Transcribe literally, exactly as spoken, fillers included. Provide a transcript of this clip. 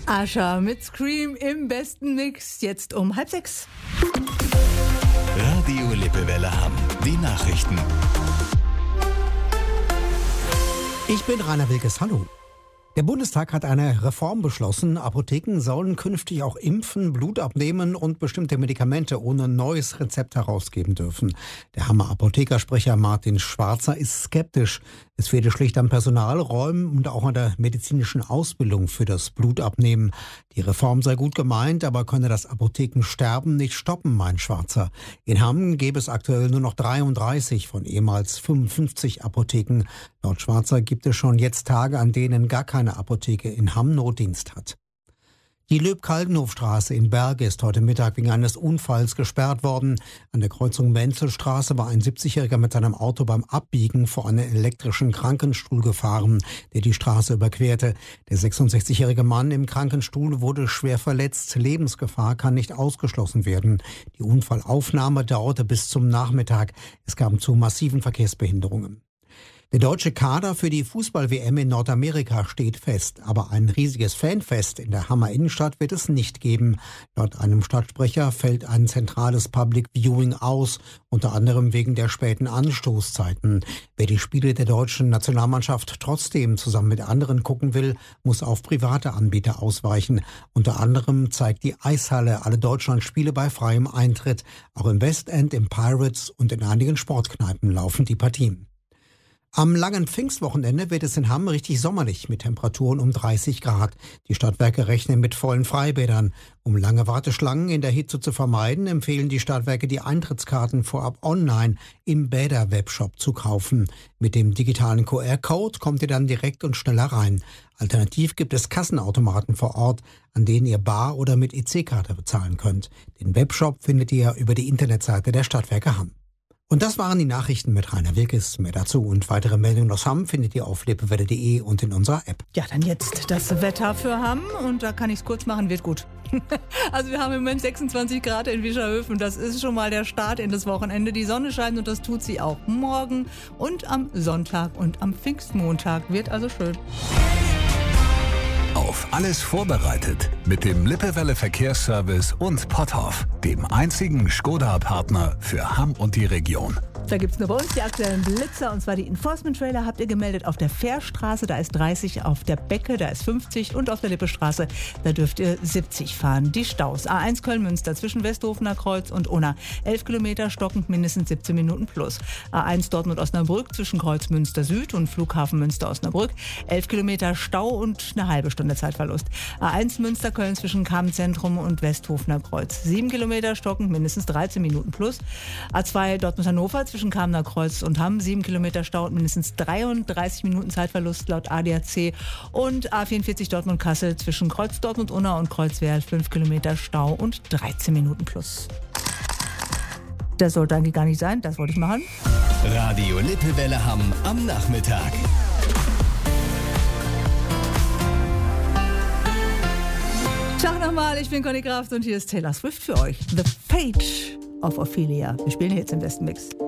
Asha mit Scream im besten Mix, jetzt um halb sechs. Radio Lippewelle Hamm, die Nachrichten. Ich bin Rainer Wilkes, hallo. Der Bundestag hat eine Reform beschlossen. Apotheken sollen künftig auch impfen, Blut abnehmen und bestimmte Medikamente ohne neues Rezept herausgeben dürfen. Der Hammer Apothekersprecher Martin Schwarzer ist skeptisch. Es fehle schlicht an Personal, Räumen und auch an der medizinischen Ausbildung für das Blutabnehmen. Die Reform sei gut gemeint, aber könne das Apothekensterben nicht stoppen, meint Schwarzer. In Hamm gäbe es aktuell nur noch dreiunddreißig von ehemals fünfundfünfzig Apotheken. Laut Schwarzer gibt es schon jetzt Tage, an denen gar keine Apotheke in Hamm Notdienst hat. Die Löb-Kaldenhof-Straße in Berge ist heute Mittag wegen eines Unfalls gesperrt worden. An der Kreuzung Menzelstraße war ein siebzigjähriger mit seinem Auto beim Abbiegen vor einen elektrischen Krankenstuhl gefahren, der die Straße überquerte. Der sechsundsechzigjährige Mann im Krankenstuhl wurde schwer verletzt. Lebensgefahr kann nicht ausgeschlossen werden. Die Unfallaufnahme dauerte bis zum Nachmittag. Es kam zu massiven Verkehrsbehinderungen. Der deutsche Kader für die Fußball-W M in Nordamerika steht fest, aber ein riesiges Fanfest in der Hammer Innenstadt wird es nicht geben. Laut einem Stadtsprecher fällt ein zentrales Public Viewing aus, unter anderem wegen der späten Anstoßzeiten. Wer die Spiele der deutschen Nationalmannschaft trotzdem zusammen mit anderen gucken will, muss auf private Anbieter ausweichen. Unter anderem zeigt die Eishalle alle Deutschlandspiele bei freiem Eintritt. Auch im Westend, im Pirates und in einigen Sportkneipen laufen die Partien. Am langen Pfingstwochenende wird es in Hamm richtig sommerlich mit Temperaturen um dreißig Grad. Die Stadtwerke rechnen mit vollen Freibädern. Um lange Warteschlangen in der Hitze zu vermeiden, empfehlen die Stadtwerke, die Eintrittskarten vorab online im Bäder-Webshop zu kaufen. Mit dem digitalen Q R-Code kommt ihr dann direkt und schneller rein. Alternativ gibt es Kassenautomaten vor Ort, an denen ihr bar oder mit E C-Karte bezahlen könnt. Den Webshop findet ihr über die Internetseite der Stadtwerke Hamm. Und das waren die Nachrichten mit Rainer Wilkes. Mehr dazu und weitere Meldungen aus Hamm findet ihr auf lippewelle punkt de und in unserer App. Ja, dann jetzt das Wetter für Hamm und da kann ich es kurz machen, wird gut. Also wir haben im Moment sechsundzwanzig Grad in Wischerhöfen, das ist schon mal der Start in das Wochenende. Die Sonne scheint und das tut sie auch morgen und am Sonntag und am Pfingstmontag. Wird also schön. Auf alles vorbereitet mit dem Lippewelle Verkehrsservice und Potthoff, dem einzigen Skoda-Partner für Hamm und die Region. Da gibt es nur bei uns die aktuellen Blitzer, und zwar die Enforcement-Trailer habt ihr gemeldet auf der Fährstraße, da ist dreißig, auf der Becke, da ist fünfzig und auf der Lippestraße, da dürft ihr siebzig fahren. Die Staus, A eins Köln-Münster zwischen Westhofener Kreuz und Unna, elf Kilometer, stockend mindestens siebzehn Minuten plus. A eins Dortmund-Osnabrück zwischen Kreuz Münster Süd und Flughafen Münster-Osnabrück, elf Kilometer Stau und eine halbe Stunde Zeitverlust. A eins Münster-Köln zwischen Kammzentrum und Westhofener Kreuz, sieben Kilometer, stockend mindestens dreizehn Minuten plus. A zwei Dortmund-Hannover zwischen zwischen Kamener Kreuz und Hamm, sieben Kilometer Stau und mindestens dreiunddreißig Minuten Zeitverlust laut A D A C. Und A vierundvierzig Dortmund-Kassel zwischen Kreuz Dortmund-Unna und Kreuzwerl, fünf Kilometer Stau und dreizehn Minuten plus. Das sollte eigentlich gar nicht sein, das wollte ich machen. Radio Lippewelle Hamm am Nachmittag. Tag nochmal, ich bin Conny Kraft und hier ist Taylor Swift für euch. The Fate of Ophelia. Wir spielen jetzt im besten Mix.